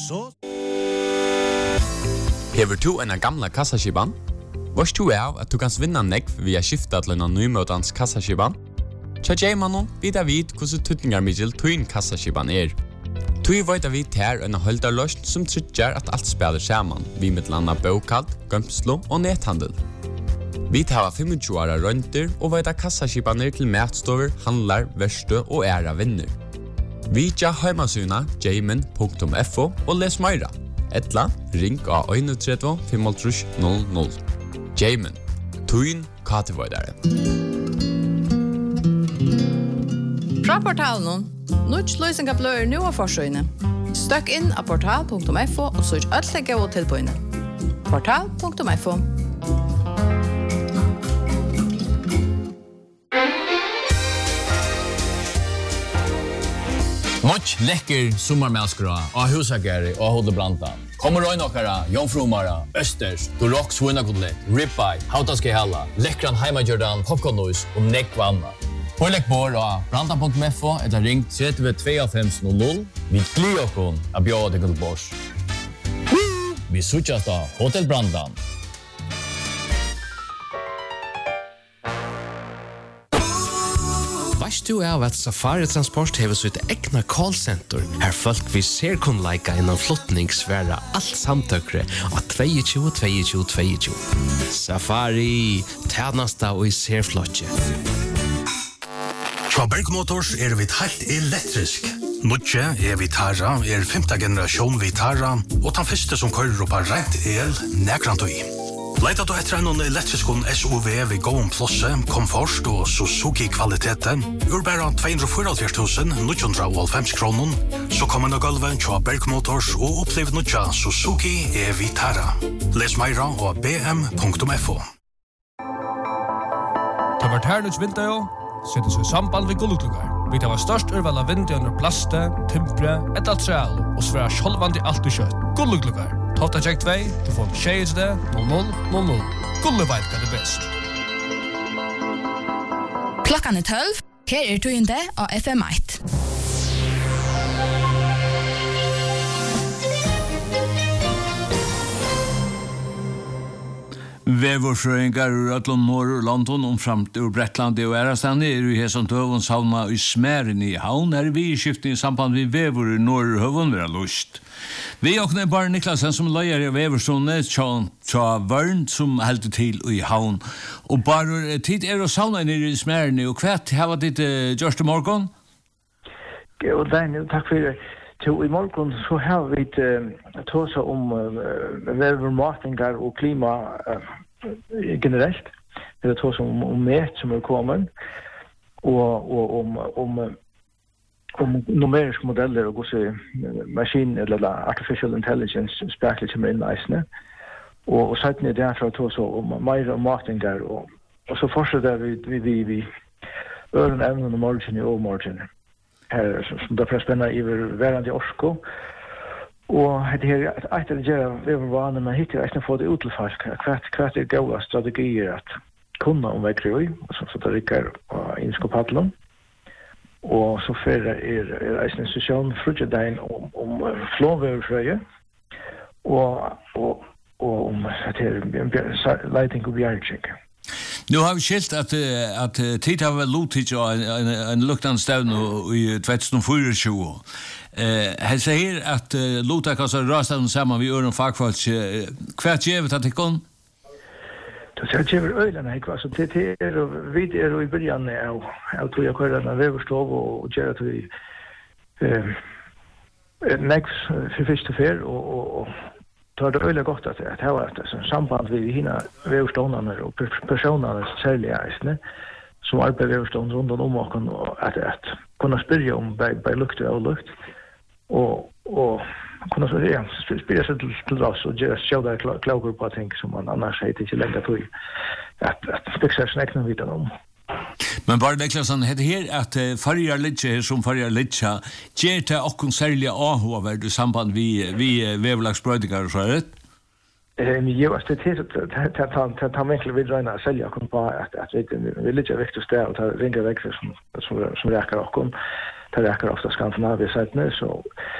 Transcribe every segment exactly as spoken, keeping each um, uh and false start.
Så Hever du en gamla kassaskiban? Vars du er at du kan vinna nekv via skifta til en nymøtans kassaskiban? Tja J-mannen vid av vid hvordan tutningar middel tuin kassaskiban er. Tui veit av vid her en holdarløst som tryggjar at alt spiller saman, vi mittlanda bøkald, gømslo og nethandel. Vi tar tjue åra rønter og veit av kassaskibaner til matstover, handlar, verste og æra vinner. Vi tja heimasuna jamin punktum f o og les meira. Etla, ring av tre ett fem tre null null. Jamin, tuin katevoidare. Fra portalen, Nuts løysinga bløyer nu av forsøyne. Støkk inn av portal punktum f o og søk alt legge og tilbøyne. portal punktum f o. Much lekker sommarmälskra av husakere og hodebrantan. Kommer røynokara, jomfrumara, østers, dorok svunagodlet, ribeye, hautaskehalla, lekkran heimagjørdan, popcornnois og nekvanna. Og lekk bor av brantan punktum f o eller ring tre två fem null null. Vi gleder okon av bjøde til bors. Vi suttjast av Hotel Brandan. Vast du er at Safari Transport hever sitt egna callcenter, her folk vi ser kun leika innan flottning sværa alt samtøkre av tjueto tjueto tjueto. Safari, tjenasta og i serflotje. Fra Berg Motors er vi helt elektrisk. Nutje er Vitara, er femte generasjon Vitara, og den første som kører opp av rent el, nekrantøy. Leita du etter en elektrisk S U V ved gåen plosse, komfort og Suzuki-kvaliteten, ur bare to hundre og fire tusen ni hundre og fem kroner, så kommer du gulven til Berg Motors og opplev nutja Suzuki er Vitara. Les meira og b m punktum f o. Det var ternets vinter jo, setter seg samband ved gulluklugar. Vi tar størst urval av vinter under plaste, timpre, et altreal og svære sjolvandi alt og kjøtt. Gulluklugar. Tofta tjekk två, du får tjejs det, null null null null. Gulleveit er det best. Klokkan er tolv, her er tøyende av F M ett. Vevorsrøyngar ur Øtlund Norr og London om framt ur Bretland og Ærastane er i Hesan Tøvun savna i Smæren i havn er vi i skiften i samband med Vevor i Norr Høvun vera lust. Vi åkne bare Niklasen som løyer i Vevorstående tja Vørn som heldur til i havn. Og bare tid er å savna nere i Smæren og hvert hava ditt uh, gjørst i morgon? Jo, Daniel, takk for det. Til i morgen så har vi uh, tåsa om uh, vevermatingar og klima uh, generelt. Vi har tåsa om, om met som er kommet, og, og om, om, om numeriske modeller og hvordan maskin eller artificial intelligence sprekelig kommer inn i eisene. Og, og seiten er derfor tåsa om mer og matingar, og, og så fortsetter vi vi, vi, vi øren evnen og morgen i overmorgen. Her som det er spennende i hverandre orsko. Og det her er et av det gjør vi var vane, men hittil er ikke få det ut til folk. Hva er gode strategier at kunne om vekkrøy, som så det rikker av innskopaddelen. Og så fyrir er, er en institusjon frutjedein om, om flånveverfrøye, og, og, og om leiting og bjergjeng. Nu har vi skilt at, at tid har vel lotit jo en, en, en luktande stavn i tjugo tjueto. Eh, han sier at uh, lotak altså rastavn sammen vi øren fagfolk. Hva er gjevet at det kom? Det er gjevet øyene, ikke? Altså, det, det er, vi er jo i begynnelsen av, av tog jeg kører en veverstov og gjør at vi eh, nekks for første fer og, og, og tar det øyelig godt at det har vært et samband ved hina veverståndene og personene særlig eisene som arbeider veverstånd rundt om åken og at, at kunne spyrre om bei, bei lukt og lukt og, og kunne ja, spyrre seg til, til oss og gjøre sjå der klager på ting som man annars heit ikke lenger tog at, at fikser sin ekne vidan om. Men bare Niklasen, det her at uh, farger litja som farger litja gjør det okkon særlig avhåverd i samband vi, vi uh, vevlagsbrøydinger og så er det? Um, jo, altså det er ta menkelig vi drøyna å selge okkon på at, at vi, vi litja vekst og sted og ta ringer vekst som, som, som reker okkon. Det reker ofta Skandinavia-sætene, så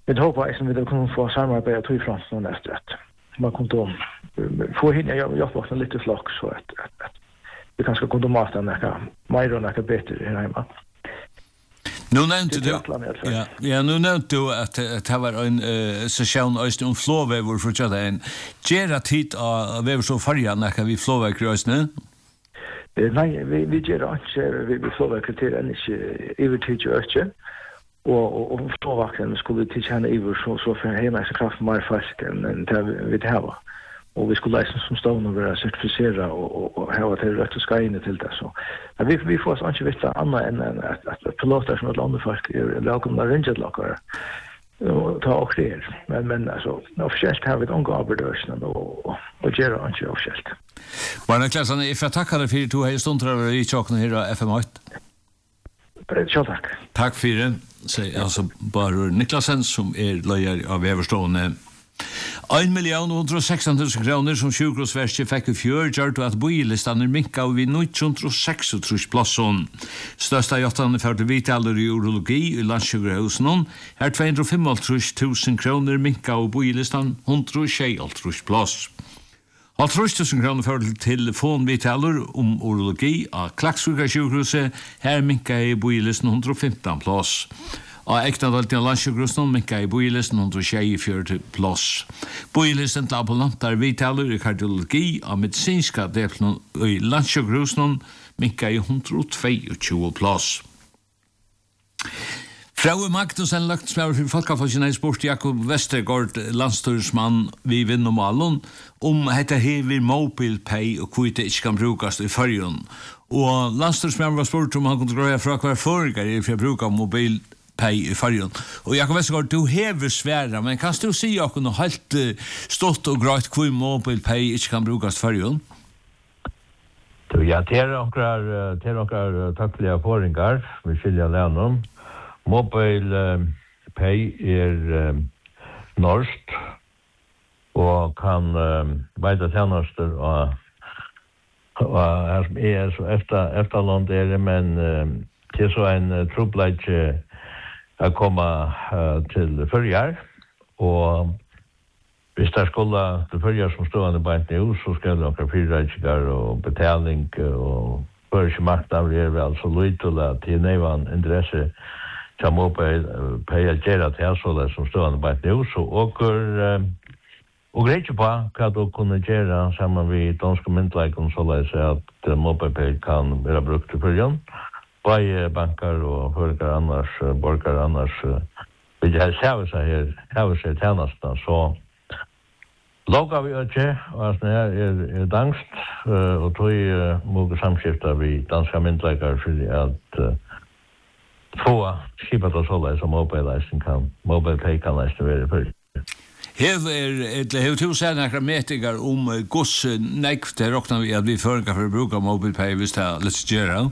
vi hoppas att vi kommer få samarbeta till fronten nästa rätt. Man kommer då få hinna jag jag får lite flock så att, att, att vi kanske kommer mata några mer och några bättre här hemma. Nu nämnde du, ja, ja, nu nämnde du att det var en uh, session om flåvävor för att en gera tid av vävor så färja när vi flåvävor ösne. Nej, vi vi gör inte vi vi flåvävor till en inte över till ösne. Och och flåvävor skulle vi till känna över så så för hemma så kraft mer fast än än vi det här. Och vi skulle läsa som stående vara certifierade och och ha det rätt att ska in till det så. Men vi vi får sånt veta annat än att att piloter som ett land folk är välkomna ranged lockar. Och ta och det. Men men alltså officiellt har vi ett ungarbedörsna och och göra inte officiellt. Var det klassen if jag tackar dig för två stunder i chocken här F M åtta. Ja, tack. Tack för det. Säg alltså bara Niklasen som är lojal av överstående en million og hundre og seksten tusen kroner som sjukhusverket fikk i fjør gjør at boilistaner minka og vi ni hundre og seksogtrýss plasson. Største jottene førte vitaler i urologi i landssjukhusene. Her to hundre og femogtrýss tusen kroner minka og boilistan hundre og tjueåtte plass. halvtrýss tusen kroner førte til telefonvitaler om urologi av Klaksvika sjukhuset. Her minka i boilisten hundre og femten plass. Og eknadalten av landssjukhusen minka i boilisten hundre og tjueåtte plass. Boilisten til ambulantar vitaler i kardiologi av medisinska delen i landssjukhusen minka i hundre og tjueto plass. Frau Magnussen lagt svære for Folkeforsene i sport Jakob Vestergaard, landstyrsmann vi vinner malen, om dette hever mobilpay og hvor det ikke kan brukes i førjen. Og landstyrsmann var spurt om han kunne grøye fra hver foregår for å bruke mobilpay i førjen. Og Jakob Vestergaard, du hever svære, men kan du si at noe helt stått og grøyt hvor mobilpay ikke kan brukes i førjen? Ja, det er noen takkelige foregår, vi skiljer læren. Mobile uh, pay er uh, norsk og kan uh, veida tjenester og, og er, er så efter, efterland er det, men uh, det er så en uh, trobleidje å komme uh, til førjar og hvis det skulle til førjar som stående beint nå, så skal det noen fyrreidjigar og betaling og førsmakt av det er vel så lytelig til nevan interesse til mobile pay gera til så som stående på et nå, så åker og greit på hva du kunne gjøre sammen med danske myndleikene så la jeg si at mobile pay kan være brukt til førjen. Bare banker og fører annars, borger annars vil jeg se seg her, heve seg tjenestene, så lager vi ikke, og det er, er dangst, og tog må samskifte vi danske myndleikere for at få skipet og såleis som mobile-leisen kan, mobile pay kan leisen være for. Hev to seg nekra metigar om goss nekv til råkna vi at vi føringar for å bruke mobile pay hvis det er litt gjøre?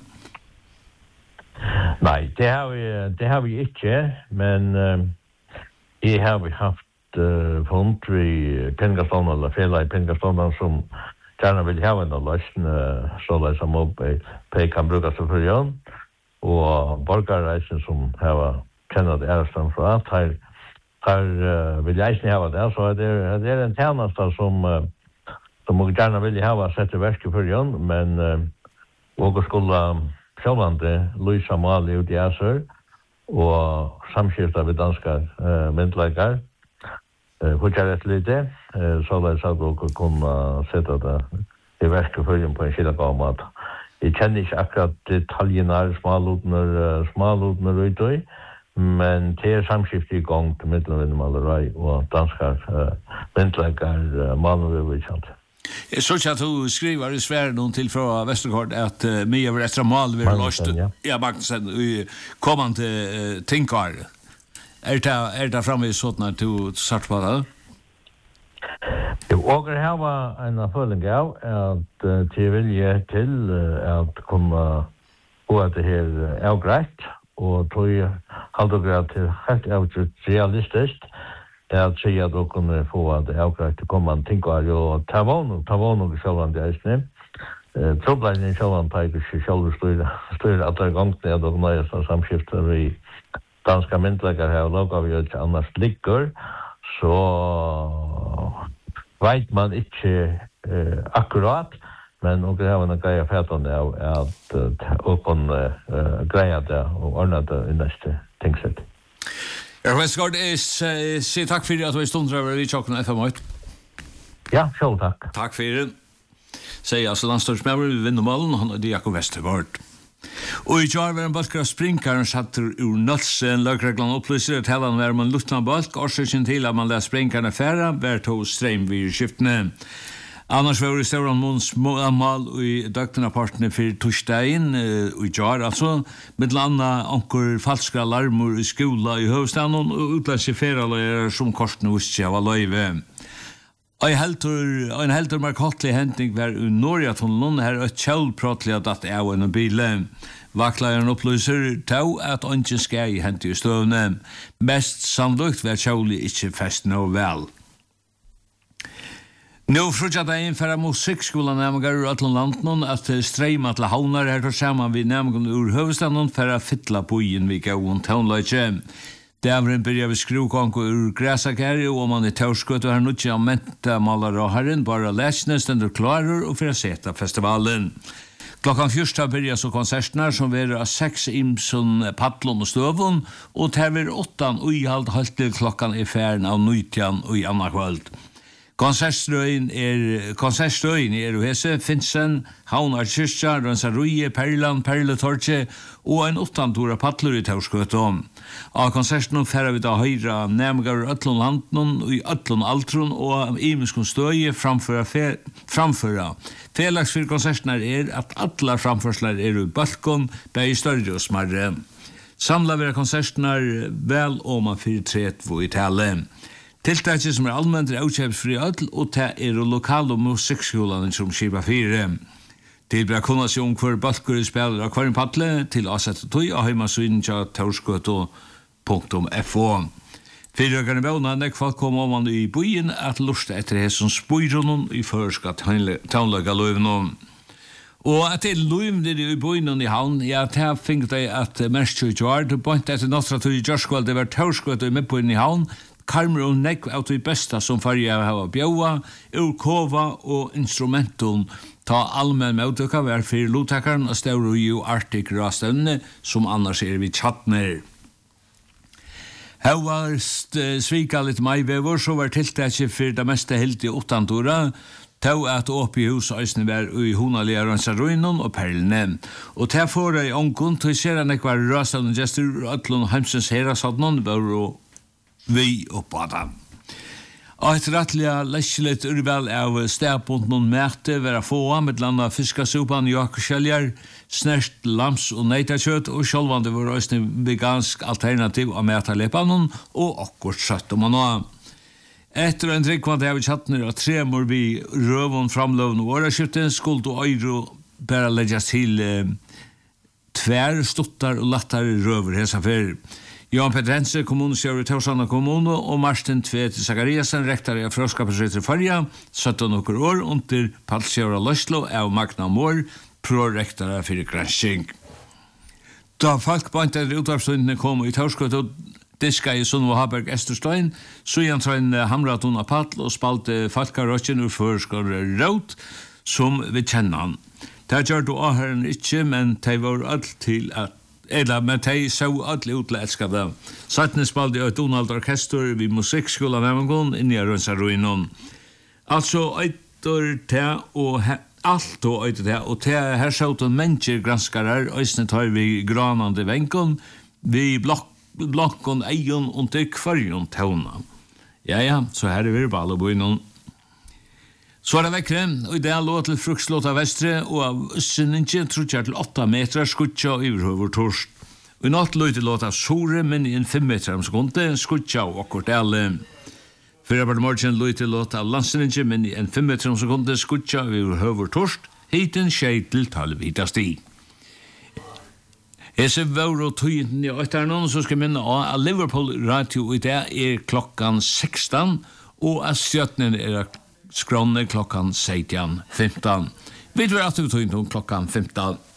Nei, det har vi, det har vi ikke, men uh, jeg har vi haft uh, funnet vi pengastonene, eller fela i pengastonene som gjerne vil ha en leisen uh, såleis som mobile pay kan brukes for førjen. Og borgerreisen som har kjennet ærestand fra at her, her uh, vil jeg ikke ha det, så det er, det er en tjeneste som, uh, som jeg gjerne vil ha sett i verket for igjen, men uh, og skulle sjålande lysa mali ut i æser og samskifta ved danske uh, myndleikar uh, fortsatt et lite, uh, så det er at dere kunne sette det i verket for igjen på en skilagav måte. Jeg kjenner ikke akkurat detaljene, smalutner, smalutner ut i, men det er samskift i gang til middelvinnermaleri og danskar uh, myndleikar uh, malere kjent. Jeg så ikke at du skriver i svære noen til fra Vestergaard at uh, mye av etter mal vil løst, ja, Magnussen, i kommende uh, tinkar. Er det, er det framvis sånn at du satt på det? Jo, og det her var en føling av at uh, til vilje til uh, at kunne få det her avgreit, og tog halde greit til helt avgreit realistisk, at si at du kunne få det avgreit til kommende tinkar, og ta vån, ta vån og sjølvand i eisne. Uh, Trobleinen sjølvand tar ikke sjølv styr at det er gongt ned og nøyest av samskiftet vi danska myndläggare här och lagavgörelse annars ligger, så vet man inte eh, akkurat, men och det har en grej färdande av att uppon uh, greja det och ordna det i nästa tingsrätt. Jag vet skart är se tack för att du är stundröver i Tjockna F M. Ja, själv tack. Tack för det. Säger alltså landstördsmävare vid Vindomalen, han är Jakob Westergaard. Og i jar var en balk av springkaren satt ur nødsen. Løkreglan opplyser at helan var man luttna balk, årsøkjen til at man lær springkaren færa, vær to streim vid skiftene. Annars var det større mån småmal i døgtene partene for torsdagen, og i jar altså, med landa anker falska alarmer i skola i høvestaden, og utlæsje feraløyer som kortene visste av løyve. Ein heltur, ein heltur markottlig henting var i Norjatunnelen, her er kjølpratlig at det er en bil. Vaklaren opplyser til at ikke skal i hente i støvne. Mest sannlukt var kjølig ikke fest noe vel. Nå frutja det inn for musikkskolen nærmere ur Atlanten at streima til havner her til sammen vi nærmere ur høvestaden for å fytla på inn vi gav om tøvnløyke. Dævren byrja vi skrukonko ur græsakæri og man i tørskøtt og her nutja menta malar og herren bare lesne stendur klarer og for å seta festivalen. Klokkan fyrsta byrja så konsertene som vera av seks imsun patlon og støvun og terver åttan uihald halt til klokkan i færen av nøytjan og i anna kvöld. Konsertstrøyen er konsertstrøyen er uhese Finsen, Havnar Kyrkja, Rønsaruie, Perlan, Perletorche og en åttantora patlur i Tauskøtom. Av konserten færa vi da høyra nærmere ötlun landen og i ötlun altron og imiskun støye framføra fe, framføra. Felags for konsertene er at alla framførslar er i balkon, bei større og smarre. Samla vera konsertene vel oma fyrir tretvo i tale. Tiltaket som er allmänt er avkjøpsfri ødel, og det er lokale musikkskolen som skipa fire. Til bra kunna seg om hver balkur spiller av hver patle til avsett tøy og heimasøyden til tauskøto punktum f o. Fyrrøkerne bøvna nek folk kom om man i byen at lusta etter hesson spyrunnen i førska taunlaga løyvnum. Og at det er løyvnir i byen i havn, ja, det har finnet jeg at merskjøy tjord, bønt etter nostra tøy i Gjørskvall, det var tauskøto i midtbyen i havn, karmer og nekv av de besta som farge av hava bjaua, urkova og instrumentum ta allmenn møtøka var fyrir lotakaren og stauru jo Arctic rastavne som annars er vi tjattner. Hava svika litt maivever så var tiltakje fyrir det meste helt i åttantora, tau at oppi hus eisne var i hunalige Rønsaruinon og Perlene. Og til for ei onkun, til ser han ekvar rastavne gestur ötlun heimsens herasadnon var og vi oppada. Og et rettelig leskelet urvel av stedpunkt noen mæte være få med landa fiskasupan, jakeskjeljar, snert lams og neitakjøtt og sjølvande var også vegansk alternativ av mætalepanen og akkurat satt om man nå. Etter en drikkvant av tjattner og tre mor vi røvun framløvn og åreskjøtten skulle du øyro bare legges til eh, tver stuttar og lattar røver hesa fyrir. Jan Pedrense, kommunesjøver i Tausanna kommune, og Marsten Tvedt Zakariasen, rektor av Frøskapsrett i Farja, sytten okkur år, under Palsjøver av Løslo, av Magna Mår, pro-rektor av fyrir Gransking. Da folk bant etter utvarpsstundene kom i Tauskøtt og diska i Sunnvo Haberg Esterstein, så igjen trøyne Hamratun av Patl og spalte Falkarøtjen ur Førskår Råd, som vi kjenner han. Det gjør du ahøren ikke, men det var alt til at Ela, men de så alle utle elskar det. Sattene spalte et Donald Orkester vid musikkskolen Nemmengon inni av Rønsaruinon. Altså, eitur te og alt og eitur te, og te her sjåten mennesker granskarar, eisne tar vi granande venkon, vi blokkon eion og til kvarjon tauna. Ja, ja, så her er vi bare på innom. Så er det vekkre, og det er lov til frukslåt av vestre, og av Øsseninje trutjer til åtta meter skutja og iverhøver torst. Og i natt løy til låt av Sore, men i en fem meter om sekunde, skutja og akkord alle. Fyrre var det morgen løy til låt av Landseninje, men i en fem meter om sekunde, skutja og iverhøver torst, hiten skjei til talvita sti. Jeg ser vår og tøyenten i øytternon, så skal jeg minne av Liverpool Radio i dag er klokkan sekstan, og at stjøtnen er skrånne klokkan sytten femton. Vi vil at du tog inn klokkan femton.